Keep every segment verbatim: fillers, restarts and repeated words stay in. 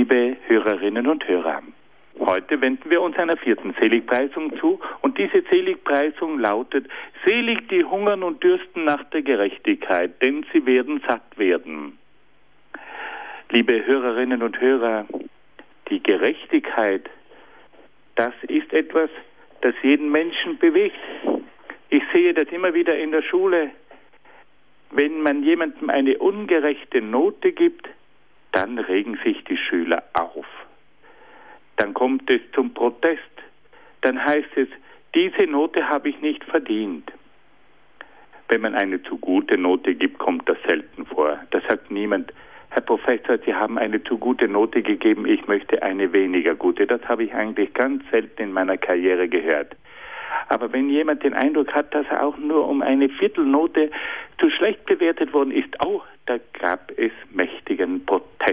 Liebe Hörerinnen und Hörer, heute wenden wir uns einer vierten Seligpreisung zu und diese Seligpreisung lautet: Selig die hungern und dürsten nach der Gerechtigkeit, denn sie werden satt werden. Liebe Hörerinnen und Hörer, die Gerechtigkeit, das ist etwas, das jeden Menschen bewegt. Ich sehe das immer wieder in der Schule. Wenn man jemandem eine ungerechte Note gibt, dann regen sich die Schüler auf. Dann kommt es zum Protest. Dann heißt es, diese Note habe ich nicht verdient. Wenn man eine zu gute Note gibt, kommt das selten vor. Da sagt niemand: Herr Professor, Sie haben eine zu gute Note gegeben, ich möchte eine weniger gute. Das habe ich eigentlich ganz selten in meiner Karriere gehört. Aber wenn jemand den Eindruck hat, dass er auch nur um eine Viertelnote zu schlecht bewertet worden ist, oh, da gab es mächtigen Protest.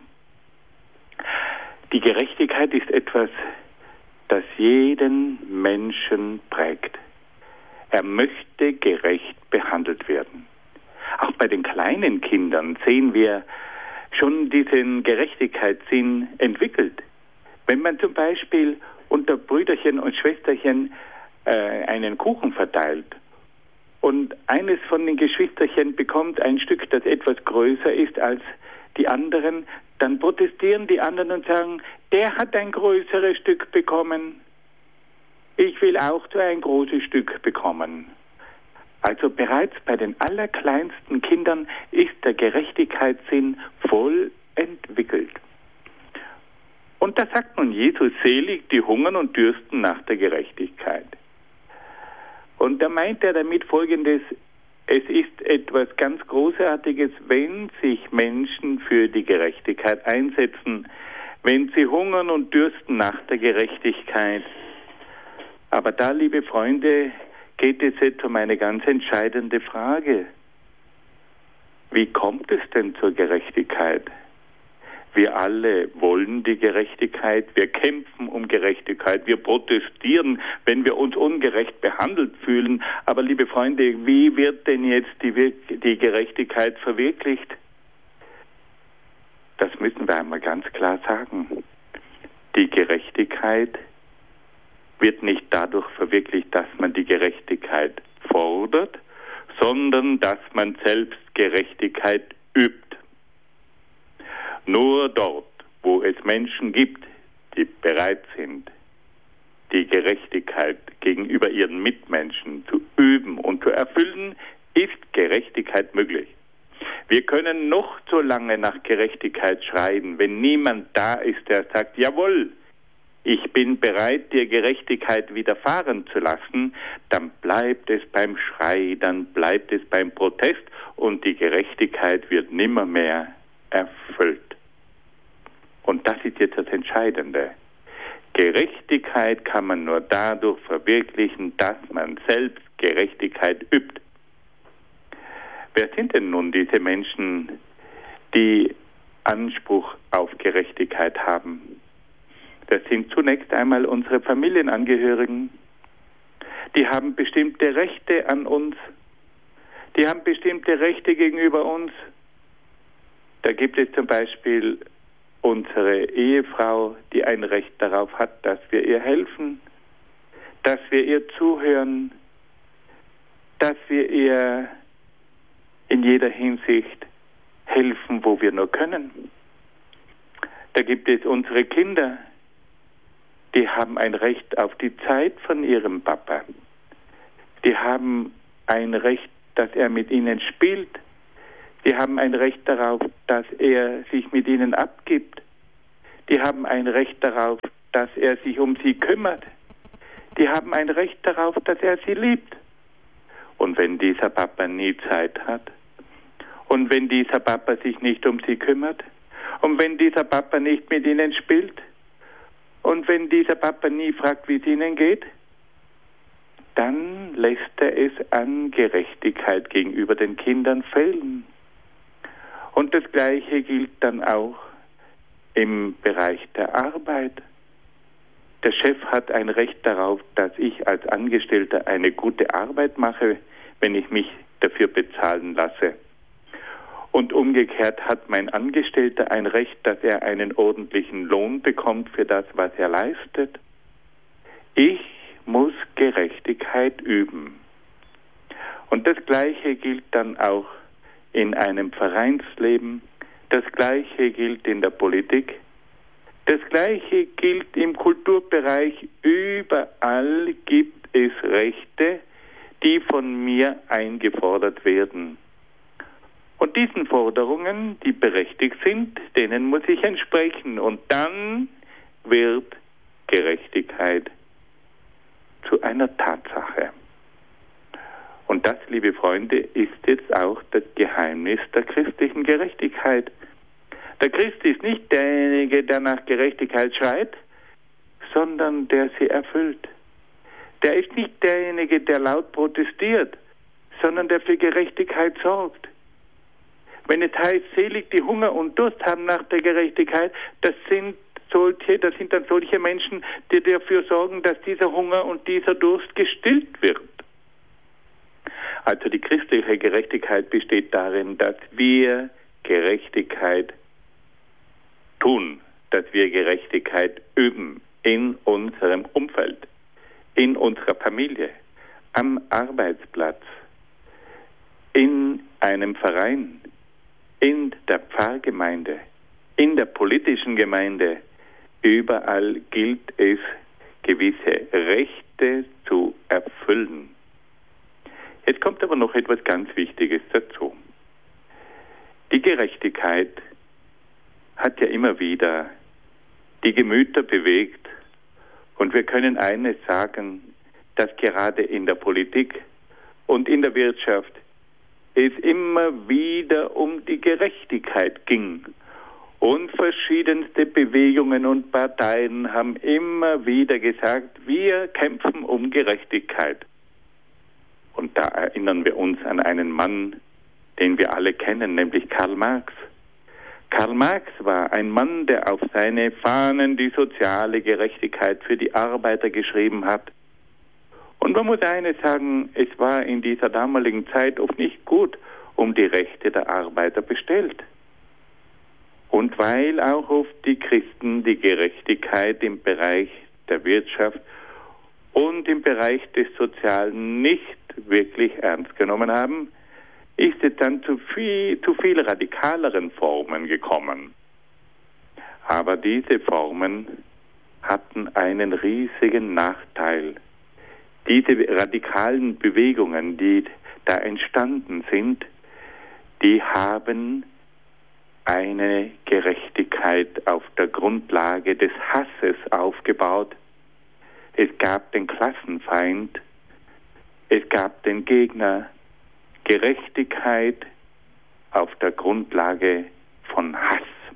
Die Gerechtigkeit ist etwas, das jeden Menschen prägt. Er möchte gerecht behandelt werden. Auch bei den kleinen Kindern sehen wir schon diesen Gerechtigkeitssinn entwickelt. Wenn man zum Beispiel unter Brüderchen und Schwesterchen äh, einen Kuchen verteilt und eines von den Geschwisterchen bekommt ein Stück, das etwas größer ist als die anderen, dann protestieren die anderen und sagen, der hat ein größeres Stück bekommen. Ich will auch so ein großes Stück bekommen. Also bereits bei den allerkleinsten Kindern ist der Gerechtigkeitssinn voll entwickelt. Und da sagt nun Jesus, selig die hungern und dürsten nach der Gerechtigkeit. Und da meint er damit Folgendes: Es ist etwas ganz Großartiges, wenn sich Menschen für die Gerechtigkeit einsetzen, wenn sie hungern und dürsten nach der Gerechtigkeit. Aber da, liebe Freunde, geht es jetzt um eine ganz entscheidende Frage. Wie kommt es denn zur Gerechtigkeit? Wir alle wollen die Gerechtigkeit, wir kämpfen um Gerechtigkeit, wir protestieren, wenn wir uns ungerecht behandelt fühlen. Aber liebe Freunde, wie wird denn jetzt die, die Gerechtigkeit verwirklicht? Das müssen wir einmal ganz klar sagen. Die Gerechtigkeit wird nicht dadurch verwirklicht, dass man die Gerechtigkeit fordert, sondern dass man selbst Gerechtigkeit übt. Nur dort, wo es Menschen gibt, die bereit sind, die Gerechtigkeit gegenüber ihren Mitmenschen zu üben und zu erfüllen, ist Gerechtigkeit möglich. Wir können noch so lange nach Gerechtigkeit schreien, wenn niemand da ist, der sagt, jawohl, ich bin bereit, dir Gerechtigkeit widerfahren zu lassen, dann bleibt es beim Schrei, dann bleibt es beim Protest und die Gerechtigkeit wird nimmermehr erfüllt. Und das ist jetzt das Entscheidende. Gerechtigkeit kann man nur dadurch verwirklichen, dass man selbst Gerechtigkeit übt. Wer sind denn nun diese Menschen, die Anspruch auf Gerechtigkeit haben? Das sind zunächst einmal unsere Familienangehörigen. Die haben bestimmte Rechte an uns. Die haben bestimmte Rechte gegenüber uns. Da gibt es zum Beispiel unsere Ehefrau, die ein Recht darauf hat, dass wir ihr helfen, dass wir ihr zuhören, dass wir ihr in jeder Hinsicht helfen, wo wir nur können. Da gibt es unsere Kinder, die haben ein Recht auf die Zeit von ihrem Papa. Die haben ein Recht, dass er mit ihnen spielt. Die haben ein Recht darauf, dass er sich mit ihnen abgibt. Die haben ein Recht darauf, dass er sich um sie kümmert. Die haben ein Recht darauf, dass er sie liebt. Und wenn dieser Papa nie Zeit hat, und wenn dieser Papa sich nicht um sie kümmert, und wenn dieser Papa nicht mit ihnen spielt, und wenn dieser Papa nie fragt, wie es ihnen geht, dann lässt er es an Gerechtigkeit gegenüber den Kindern fehlen. Und das Gleiche gilt dann auch im Bereich der Arbeit. Der Chef hat ein Recht darauf, dass ich als Angestellter eine gute Arbeit mache, wenn ich mich dafür bezahlen lasse. Und umgekehrt hat mein Angestellter ein Recht, dass er einen ordentlichen Lohn bekommt für das, was er leistet. Ich muss Gerechtigkeit üben. Und das Gleiche gilt dann auch in einem Vereinsleben. Das Gleiche gilt in der Politik. Das Gleiche gilt im Kulturbereich. Überall gibt es Rechte, die von mir eingefordert werden. Und diesen Forderungen, die berechtigt sind, denen muss ich entsprechen. Und dann wird Gerechtigkeit zu einer Tatsache. Und das, liebe Freunde, ist jetzt auch das Geheimnis der christlichen Gerechtigkeit. Der Christ ist nicht derjenige, der nach Gerechtigkeit schreit, sondern der sie erfüllt. Der ist nicht derjenige, der laut protestiert, sondern der für Gerechtigkeit sorgt. Wenn es heißt, selig die Hunger und Durst haben nach der Gerechtigkeit, das sind solche, das sind dann solche Menschen, die dafür sorgen, dass dieser Hunger und dieser Durst gestillt wird. Also die christliche Gerechtigkeit besteht darin, dass wir Gerechtigkeit tun, dass wir Gerechtigkeit üben in unserem Umfeld, in unserer Familie, am Arbeitsplatz, in einem Verein, in der Pfarrgemeinde, in der politischen Gemeinde. Überall gilt es, gewisse Rechte zu erfüllen. Jetzt kommt aber noch etwas ganz Wichtiges dazu. Die Gerechtigkeit hat ja immer wieder die Gemüter bewegt. Und wir können eines sagen, dass gerade in der Politik und in der Wirtschaft es immer wieder um die Gerechtigkeit ging. Und verschiedenste Bewegungen und Parteien haben immer wieder gesagt, wir kämpfen um Gerechtigkeit. Und da erinnern wir uns an einen Mann, den wir alle kennen, nämlich Karl Marx. Karl Marx war ein Mann, der auf seine Fahnen die soziale Gerechtigkeit für die Arbeiter geschrieben hat. Und man muss eines sagen, es war in dieser damaligen Zeit oft nicht gut um die Rechte der Arbeiter bestellt. Und weil auch oft die Christen die Gerechtigkeit im Bereich der Wirtschaft und im Bereich des Sozialen nicht wirklich ernst genommen haben, ist es dann zu viel, zu viel radikaleren Formen gekommen. Aber diese Formen hatten einen riesigen Nachteil. Diese radikalen Bewegungen, die da entstanden sind, die haben eine Gerechtigkeit auf der Grundlage des Hasses aufgebaut. Es gab den Klassenfeind, es gab den Gegner. Gerechtigkeit auf der Grundlage von Hass.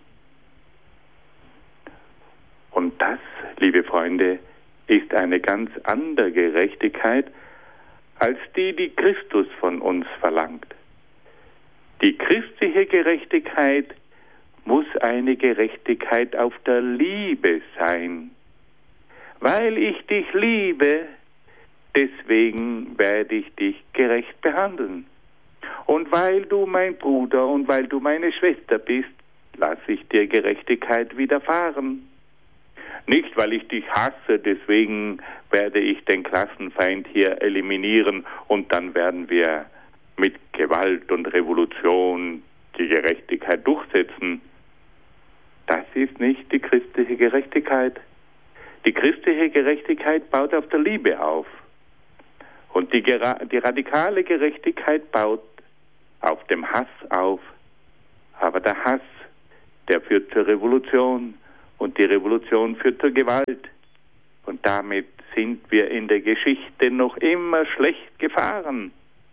Und das, liebe Freunde, ist eine ganz andere Gerechtigkeit als die, die Christus von uns verlangt. Die christliche Gerechtigkeit muss eine Gerechtigkeit auf der Liebe sein. Weil ich dich liebe, deswegen werde ich dich gerecht behandeln. Und weil du mein Bruder und weil du meine Schwester bist, lasse ich dir Gerechtigkeit widerfahren. Nicht, weil ich dich hasse, deswegen werde ich den Klassenfeind hier eliminieren und dann werden wir mit Gewalt und Revolution die Gerechtigkeit durchsetzen. Das ist nicht die christliche Gerechtigkeit. Die christliche Gerechtigkeit baut auf der Liebe auf. Und die, die radikale Gerechtigkeit baut auf dem Hass auf. Aber der Hass, der führt zur Revolution und die Revolution führt zur Gewalt. Und damit sind wir in der Geschichte noch immer schlecht gefahren.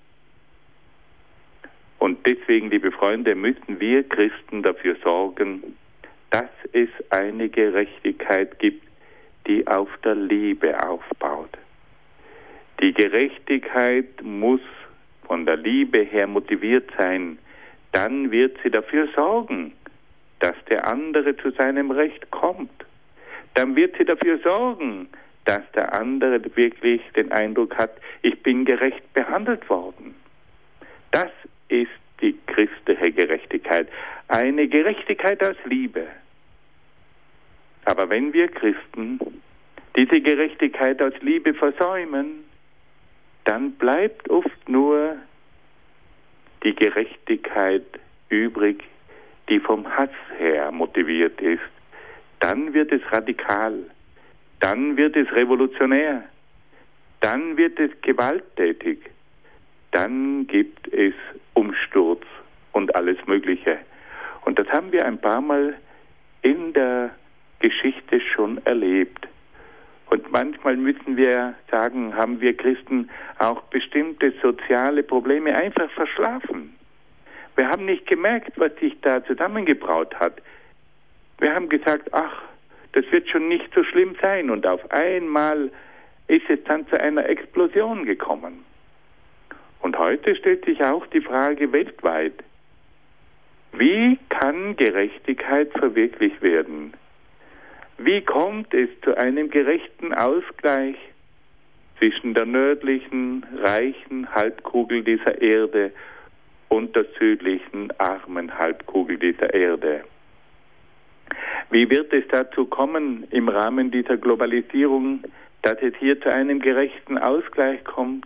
Und deswegen, liebe Freunde, müssen wir Christen dafür sorgen, dass es eine Gerechtigkeit gibt, die auf der Liebe aufbaut. Die Gerechtigkeit muss von der Liebe her motiviert sein. Dann wird sie dafür sorgen, dass der andere zu seinem Recht kommt. Dann wird sie dafür sorgen, dass der andere wirklich den Eindruck hat, ich bin gerecht behandelt worden. Das ist die christliche Gerechtigkeit. Eine Gerechtigkeit aus Liebe. Aber wenn wir Christen diese Gerechtigkeit aus Liebe versäumen, dann bleibt oft nur die Gerechtigkeit übrig, die vom Hass her motiviert ist. Dann wird es radikal, dann wird es revolutionär, dann wird es gewalttätig, dann gibt es Umsturz und alles Mögliche. Und das haben wir ein paar Mal in der Geschichte schon erlebt. Und manchmal müssen wir sagen, haben wir Christen auch bestimmte soziale Probleme einfach verschlafen. Wir haben nicht gemerkt, was sich da zusammengebraut hat. Wir haben gesagt, ach, das wird schon nicht so schlimm sein. Und auf einmal ist es dann zu einer Explosion gekommen. Und heute stellt sich auch die Frage weltweit, wie kann Gerechtigkeit verwirklicht werden? Wie kommt es zu einem gerechten Ausgleich zwischen der nördlichen, reichen Halbkugel dieser Erde und der südlichen, armen Halbkugel dieser Erde? Wie wird es dazu kommen im Rahmen dieser Globalisierung, dass es hier zu einem gerechten Ausgleich kommt?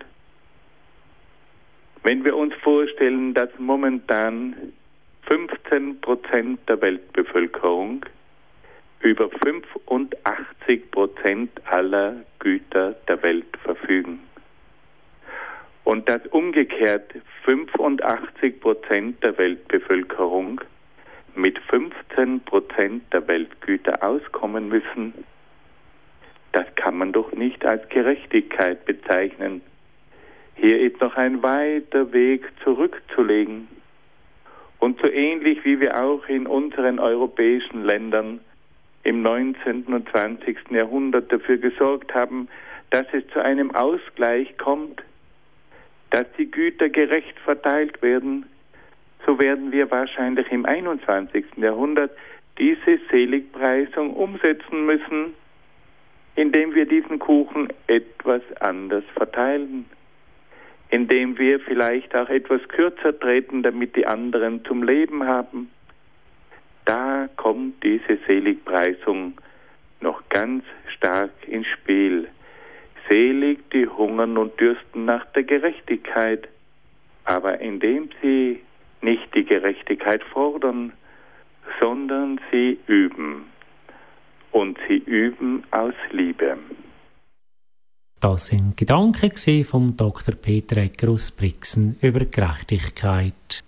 Wenn wir uns vorstellen, dass momentan fünfzehn Prozent der Weltbevölkerung über fünfundachtzig Prozent aller Güter der Welt verfügen. Und dass umgekehrt fünfundachtzig Prozent der Weltbevölkerung mit fünfzehn Prozent der Weltgüter auskommen müssen, das kann man doch nicht als Gerechtigkeit bezeichnen. Hier ist noch ein weiter Weg zurückzulegen. Und so ähnlich wie wir auch in unseren europäischen Ländern im neunzehnten und zwanzigsten Jahrhundert dafür gesorgt haben, dass es zu einem Ausgleich kommt, dass die Güter gerecht verteilt werden, so werden wir wahrscheinlich im einundzwanzigsten Jahrhundert diese Seligpreisung umsetzen müssen, indem wir diesen Kuchen etwas anders verteilen, indem wir vielleicht auch etwas kürzer treten, damit die anderen zum Leben haben. Da kommt diese Seligpreisung noch ganz stark ins Spiel. Selig die hungern und dürsten nach der Gerechtigkeit, aber indem sie nicht die Gerechtigkeit fordern, sondern sie üben. Und sie üben aus Liebe. Das sind Gedanken von Doktor Peter Egger aus Brixen über Gerechtigkeit.